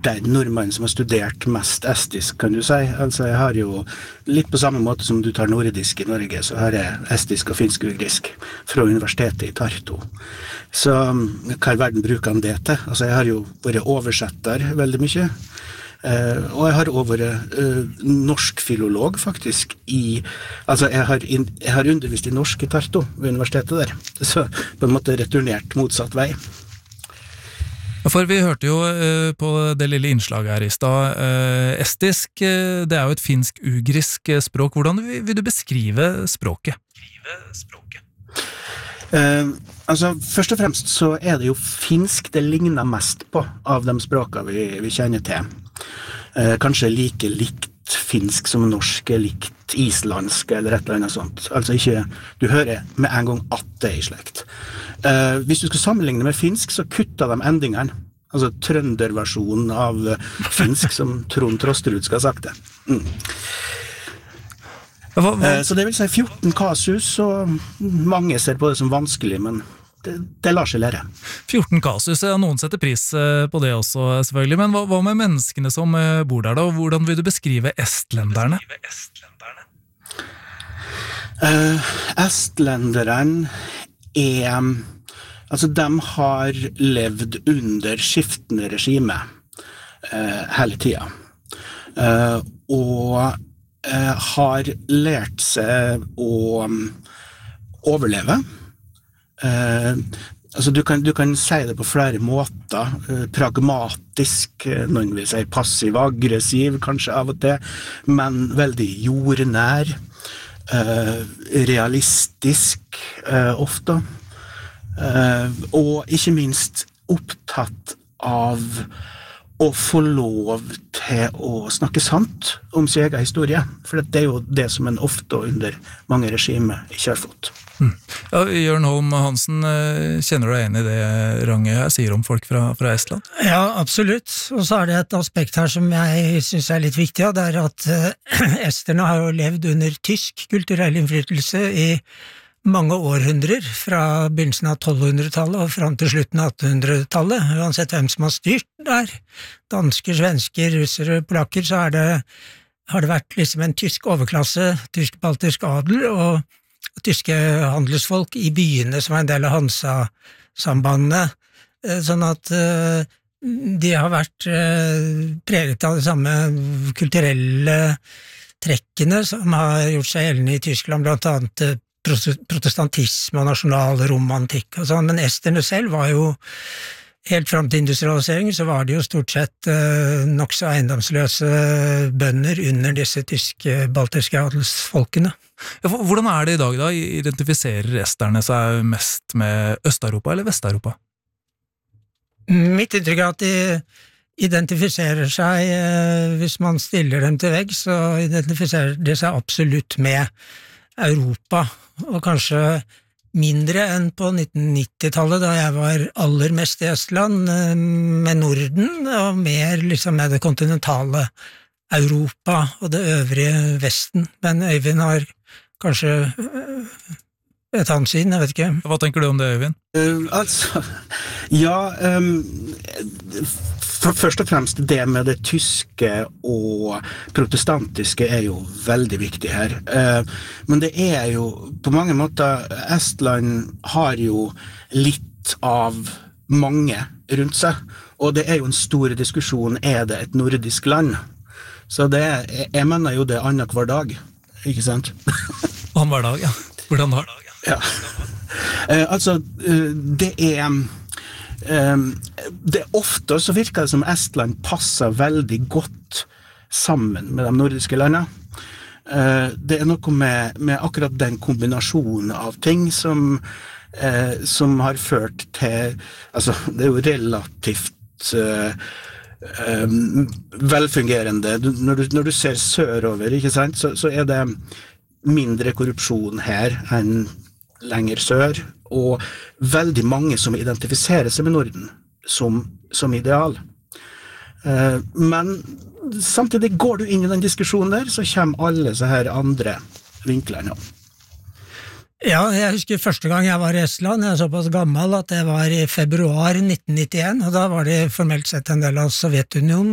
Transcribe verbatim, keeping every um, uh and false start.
den nordmannen som har studert mest estisk, kan du si. Altså, jeg har jo, litt på samme måte som du tar nordisk i Norge, så har jeg estisk og finsk-ugrisk fra universitetet i Tartu. Så hva i verden bruker han det til? Altså, jeg har jo vært oversetter veldig mye, uh, og jeg har også vært uh, norsk filolog, faktisk, i, altså, jeg har, in, jeg har undervist i norsk i Tartu, ved universitetet der, så på en måte returnert motsatt vei. For vi hørte jo uh, på det lille innslaget her i sted, uh, estisk, uh, det er jo et finsk-ugrisk språk. Hvordan vil, vil du beskrive språket? Beskrive språket? Uh, altså, først og fremst så er det jo finsk det ligner mest på av de språkene vi, vi kjenner til. Uh, kanskje like likt finsk som norsk, likt islandsk eller et eller annet sånt. Altså ikke, du hører med en gang at det er i slekt. Uh, hvis du skal sammenligne med finsk, så kutter de endingene. Altså trønderversjonen av finsk, som Trond Trosterud skal ha sagt det. Mm. Hva, hva? Uh, så det vil si fjorten kasus, og mange ser på det som vanskelig, men det, det lar seg lære. fjorten kasus, ja, noen setter pris på det også, selvfølgelig. Men hva, hva med menneskene som bor der da? Hvordan vil du beskrive estlenderne? Uh, estlenderne er, altså de har levd under skiftende regime uh, hele tiden. Uh, og uh, har lært seg å um, overleve. Uh, altså du kan, du kan si det på flere måter, uh, pragmatisk, uh, noen vil si passiv-aggressiv kanskje av og til, men veldig jordnær, uh, realistisk uh, ofte, uh, og ikke minst opptatt av å få lov til å snakke sant om sin egen historie, for det er jo det som en ofte under mange regimer ikke har fått. Mm. Ja, Jørn Holm Hansen, kjenner du deg igjen i det Range her sier om folk fra, fra Estland? Ja, absolutt. Og så er det et aspekt her som jeg synes er litt viktig, og det er at uh, esterne har jo levd under tysk kulturell innflytelse i mange århundrer, fra begynnelsen av tolvhundretallet og frem til slutten av attenhundretallet, uansett hvem som har styrt der. Dansker, svensker, russere, polakker, så er det, har det vært liksom en tysk overklasse, tysk-baltisk adel, og tyske handelsfolk i byene som er en del av Hansa-sambandene, sånn at uh, de har vært uh, preget av de samme kulturelle trekkene som har gjort seg gjeldende i Tyskland, blant annet uh, protestantisme og nasjonalromantikk og sånn, men esterne selv var jo helt frem til industrialisering, så var de jo stort sett uh, nok så eiendomsløse bønder under disse tyske, baltiske adelsfolkene. Ja, hvordan er det i dag da? Identifiserer esterne seg mest med Øst-Europa eller Vest-Europa? Mitt inntrykk er at de identifiserer seg, uh, hvis man stiller dem til vegg, så identifiserer de seg absolutt med Europa, og kanskje mindre enn på nitten nittitallet, da jeg var aller mest i Estland, med Norden, og mer liksom med det kontinentale Europa og det øvrige Vesten. Men Øyvind har kanskje et annet syn, jeg vet ikke. Hva tenker du om det, Øyvind? Uh, altså, ja, um, for, først og fremst det med det tyske og protestantiske er jo veldig viktig her. Uh, men det er jo, på mange måter, Estland har jo litt av mange rundt seg, og det er jo en stor diskusjon, er det et nordisk land? Så det, jeg mener jo det er annet hver dag, ikke sant? Annet hver dag, ja. Hvordan da? Ja, uh, altså uh, det er um, det er ofte så virker det som Estland passer veldig godt sammen med de nordiske landene. Uh, det er noe med, med akkurat den kombinasjonen av ting som, uh, som har ført til, altså det er jo relativt uh, um, velfungerende. Du, når, du, når du ser sørover, ikke sant, så, så er det mindre korrupsjon her enn lenger sør, og veldig mange som identifiserer seg med Norden som, som ideal. Uh, men samtidig går du inn i den diskusjonen der, så kommer alle så her andre vinklene. Ja, jeg husker første gang jeg var i Estland, jeg er såpass gammel at det var i februar nitten nittien, og da var det formelt sett en del av Sovjetunionen,